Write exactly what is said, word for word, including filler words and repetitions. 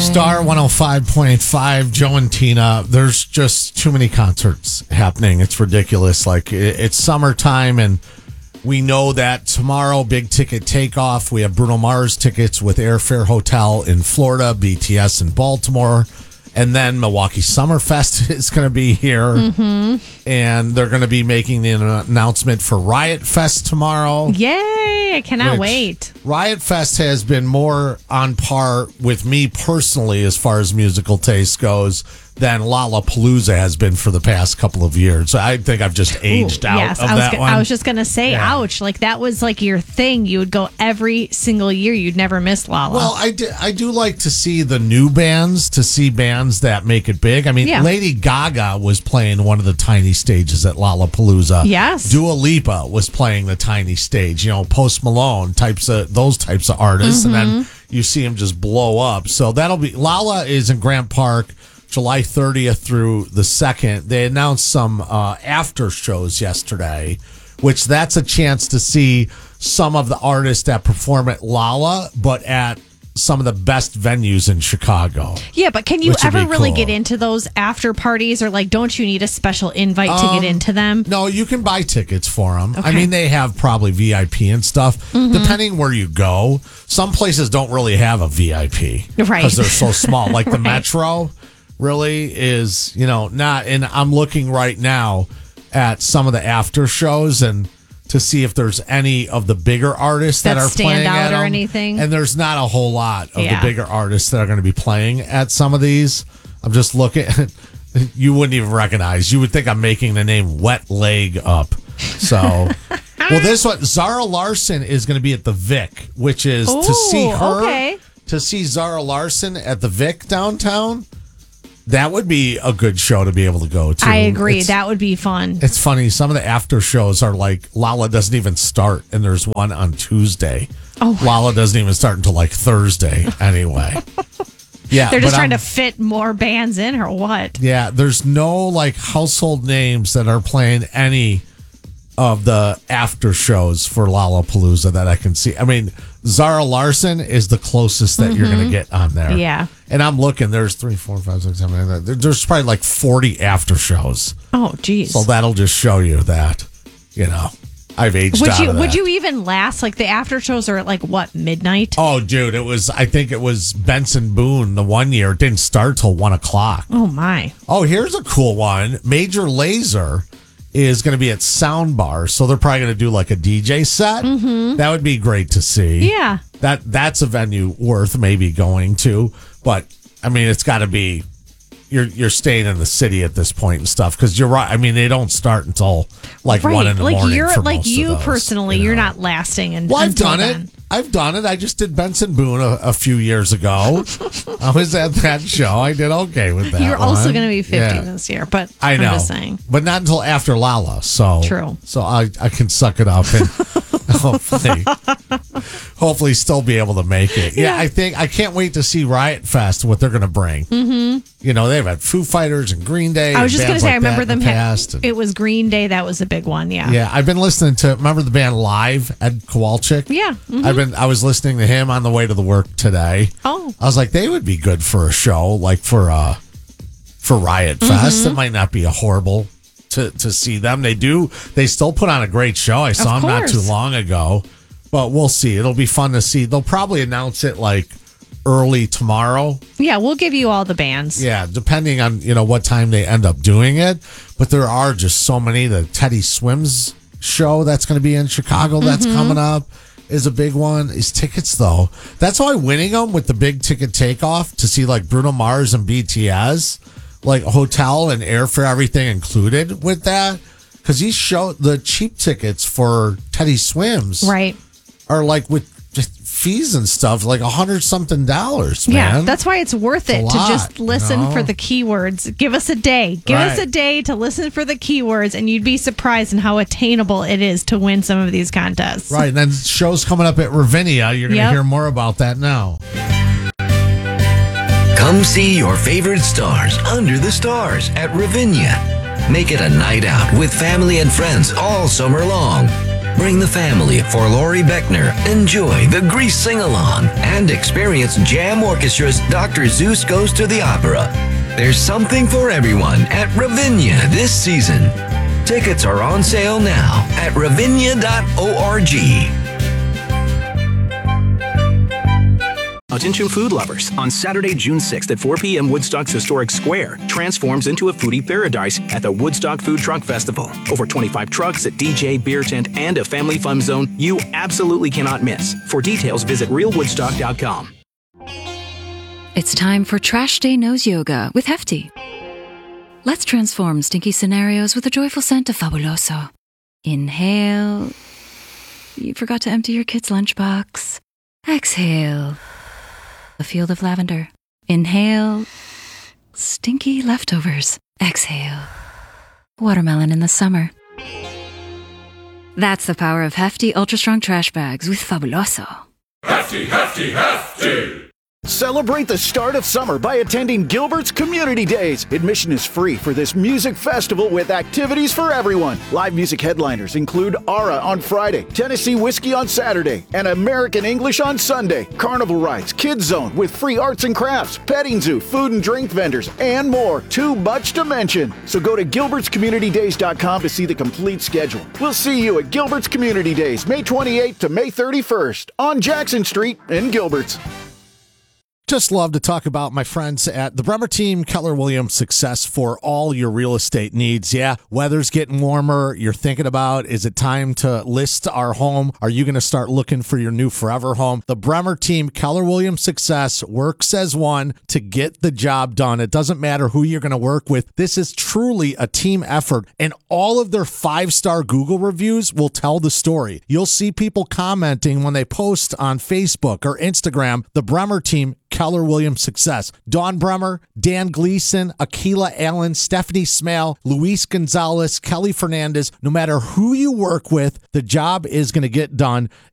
Star one oh five point five, Joe and Tina. There's just too many concerts happening. It's ridiculous. Like, it- it's summertime, and we know that tomorrow, big ticket takeoff. We have Bruno Mars tickets with Airfare Hotel in Florida, B T S in Baltimore, and then Milwaukee Summerfest is going to be here. Mm-hmm. And they're going to be making the announcement for Riot Fest tomorrow. Yay! I cannot Which wait. Riot Fest has been more on par with me personally as far as musical taste goes than Lollapalooza has been for the past couple of years. So I think I've just aged Ooh, out yes, of I was that go- one. I was just going to say, Yeah. ouch. Like, that was like your thing. You would go every single year. You'd never miss Lala. Well, I do, I do like to see the new bands, to see bands that make it big. I mean, Yeah. Lady Gaga was playing one of the tiny stages at Lollapalooza. Yes. Dua Lipa was playing the tiny stage. You know, Post Malone, types of those types of artists. Mm-hmm. And then you see them just blow up. So that'll be, Lala is in Grant Park July thirtieth through the second. They announced some uh, after shows yesterday, which that's a chance to see some of the artists that perform at Lala, but at some of the best venues in Chicago. yeah, but can you which would ever be really cool. get into those after parties, or like, don't you need a special invite to Um, get into them? No, you can buy tickets for them. I Okay. mean, they have probably V I P and stuff, depending where you go. Some places don't really have a V I P. Right. Because they're so small. Like the Right. Metro really is, you know, not. And I'm looking right now at some of the after shows and to see if there's any of the bigger artists that, That are stand playing out at or 'em. anything? And there's not a whole lot of Yeah. the bigger artists that are going to be playing at some of these. I'm just looking. You wouldn't even recognize. You would think I'm making the name Wet Leg up. So, well, this one, Zara Larson is going to be at the Vic, which is to Ooh, see her, okay. to see Zara Larson at the Vic downtown. That would be a good show to be able to go to. I agree. It's, That would be fun. it's funny. Some of the after shows are like Lala doesn't even start, and there's one on Tuesday. Oh. Lala doesn't even start until like Thursday anyway. Yeah, They're just but trying I'm- to fit more bands in, or what? Yeah, there's no like household names that are playing any of the after shows for Lollapalooza that I can see. I mean, Zara Larson is the closest that you're going to get on there. Yeah. And I'm looking, there's three, four, five, six, seven, eight, nine, there- there's probably like forty after shows. Oh, geez. So that'll just show you that, you know, I've aged Would out you of would that. you even last? Like, the after shows are at like what, midnight? Oh, dude, it was, I think it was Benson Boone the one year. It didn't start till one o'clock. Oh my. Oh, here's a cool one. Major Lazer is going to be at Soundbar, so they're probably going to do like a D J set. Mm-hmm. That would be great to see. Yeah. That that's a venue worth maybe going to, but I mean, it's got to be you're you're staying in the city at this point and stuff because you're right. I mean, they don't start until like Right. one in the like morning. you're for like most of you those, personally, you you're know. not lasting and Well, I've until done then. it. I've done it. I just did Benson Boone a, a few years ago. I was at that show. I did okay with that. You're also one. going to be fifty Yeah. this year, but I know, I'm just saying. but not until after Lala. So True. So I, I can suck it up and hopefully, hopefully still be able to make it. Yeah, Yeah. I think I can't wait to see Riot Fest what they're going to bring. Mm-hmm. You know, they've had Foo Fighters and Green Day. I was and just going bands to say, like I remember that in them. the ha- past. and- it was Green Day. That was a big one. Yeah. yeah, I've been listening to. Remember the band Live, Ed Kowalczyk? Yeah. Mhm. I've been. I was listening to him on the way to the work today. Oh. I was like, they would be good for a show, like for uh for Riot Fest. Mm-hmm. It might not be a horrible to to see them. They do. They still put on a great show. I saw Of them not too course. long ago, but we'll see. It'll be fun to see. They'll probably announce it like early tomorrow. Yeah. We'll give you all the bands. Yeah, depending on you know what time they end up doing it. But there are just so many. The Teddy Swims show that's going to be in Chicago that's Mm-hmm. coming up is a big one. Is tickets though? That's why winning them with the big ticket takeoff to see like Bruno Mars and B T S, like hotel and airfare, everything included with that. Because these show the cheap tickets for Teddy Swims Right. are like with just fees and stuff like a hundred something dollars. Man. Yeah, that's why it's worth it It's a to lot, just listen you know? for the keywords. Give us a day. Give us Right. a day to listen for the keywords, and you'd be surprised in how attainable it is to win some of these contests. Right, and then shows coming up at Ravinia. You're going to Yep. hear more about that now. Come see your favorite stars under the stars at Ravinia. Make it a night out with family and friends all summer long. Bring the family for Lori Beckner. Enjoy the Grease Sing-Along and experience Jam Orchestra's Doctor Zeus Goes to the Opera. There's something for everyone at Ravinia this season. Tickets are on sale now at ravinia dot org. Attention food lovers. On Saturday, June sixth at four p.m. Woodstock's historic square transforms into a foodie paradise at the Woodstock Food Truck Festival. Over twenty-five trucks, a D J, beer tent, and a family fun zone you absolutely cannot miss. For details, visit real woodstock dot com. It's time for Trash Day Nose Yoga with Hefty. Let's transform stinky scenarios with a joyful scent of Fabuloso. Inhale. You forgot to empty your kid's lunchbox. Exhale. A field of lavender. Inhale. Stinky leftovers. Exhale. Watermelon in the summer. That's the power of Hefty Ultra Strong Trash Bags with Fabuloso. Hefty, hefty, hefty! Celebrate the start of summer by attending Gilbert's Community Days. Admission is free for this music festival with activities for everyone. Live music headliners include Aura on Friday, Tennessee Whiskey on Saturday, and American English on Sunday. Carnival rides, Kids Zone with free arts and crafts, petting zoo, food and drink vendors, and more. Too much to mention. So go to gilberts community days dot com to see the complete schedule. We'll see you at Gilbert's Community Days, May twenty-eighth to May thirty-first on Jackson Street in Gilbert's. Just love to talk about my friends at the Bremer Team, Keller Williams Success for all your real estate needs. Yeah, weather's getting warmer. You're thinking about, is it time to list our home? Are you going to start looking for your new forever home? The Bremer Team, Keller Williams Success works as one to get the job done. It doesn't matter who you're going to work with. This is truly a team effort, and all of their five-star Google reviews will tell the story. You'll see people commenting when they post on Facebook or Instagram, the Bremer Team, Keller Williams Success. Dawn Bremer, Dan Gleason, Akila Allen, Stephanie Smale, Luis Gonzalez, Kelly Fernandez. No matter who you work with, the job is going to get done.